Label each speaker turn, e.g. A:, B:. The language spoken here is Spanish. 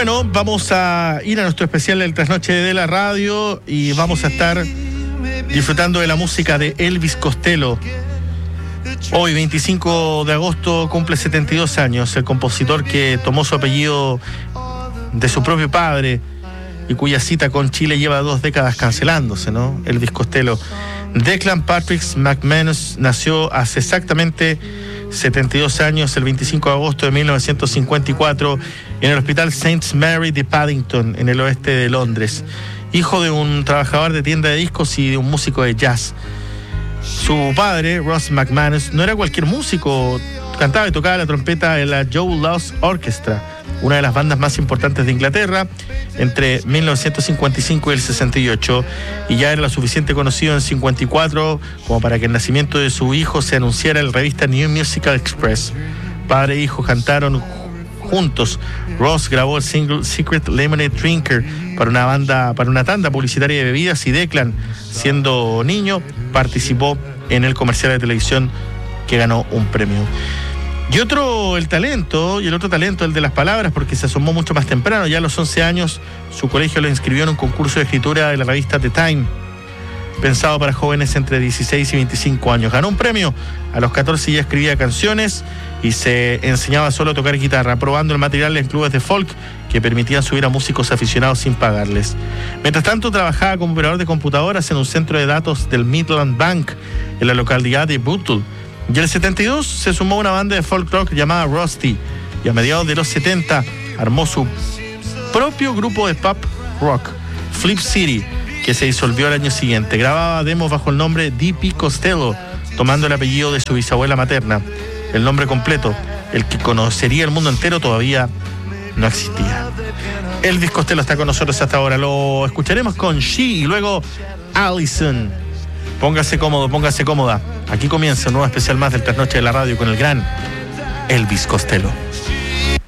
A: Bueno, vamos a ir a nuestro especial del Trasnoche de la Radio y vamos a estar disfrutando de la música de Elvis Costello. Hoy, 25 de agosto, cumple 72 años, el compositor que tomó su apellido de su propio padre y cuya cita con Chile lleva 2 décadas cancelándose, ¿no? Elvis Costello. Declan Patrick McManus nació hace exactamente 72 años, el 25 de agosto de 1954, en el Hospital St. Mary de Paddington, en el oeste de Londres. Hijo de un trabajador de tienda de discos y de un músico de jazz. Su padre, Ross McManus, no era cualquier músico. Cantaba y tocaba la trompeta en la Joe Loss Orchestra, una de las bandas más importantes de Inglaterra, entre 1955 y el 68, y ya era lo suficiente conocido en 54 como para que el nacimiento de su hijo se anunciara en la revista New Musical Express. Padre e hijo cantaron juntos. Ross grabó el single Secret Lemonade Drinker para una tanda publicitaria de bebidas, y Declan, siendo niño, participó en el comercial de televisión que ganó un premio. Y el otro talento, el de las palabras, porque se asomó mucho más temprano. Ya a los 11 años, su colegio lo inscribió en un concurso de escritura de la revista The Time, pensado para jóvenes entre 16 y 25 años. Ganó un premio. A los 14 ya escribía canciones y se enseñaba solo a tocar guitarra, probando el material en clubes de folk que permitían subir a músicos aficionados sin pagarles. Mientras tanto, trabajaba como operador de computadoras en un centro de datos del Midland Bank, en la localidad de Bootle. Y en el 72 se sumó a una banda de folk rock llamada Rusty, y a mediados de los 70 armó su propio grupo de pop rock, Flip City, que se disolvió al año siguiente. Grababa demos bajo el nombre D.P. Costello, tomando el apellido de su bisabuela materna. El nombre completo, el que conocería el mundo entero, todavía no existía. Elvis Costello está con nosotros hasta ahora. Lo escucharemos con She y luego Allison. Póngase cómodo, póngase cómoda. Aquí comienza un nuevo especial más del Trasnoche de la Radio con el gran Elvis Costello.